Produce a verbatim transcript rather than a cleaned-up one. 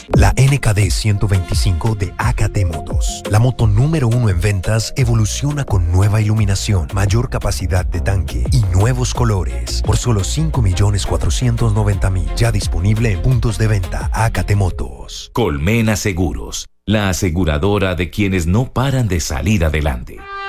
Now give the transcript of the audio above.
La N K D ciento veinticinco de A K T Motos, la moto número uno en ventas, evoluciona con nueva iluminación, mayor capacidad de tanque y nuevos colores por solo cinco millones cuatrocientos noventa mil. Ya disponible en puntos de venta A K T Motos. Colmena Seguros, la aseguradora de quienes no paran de salir adelante.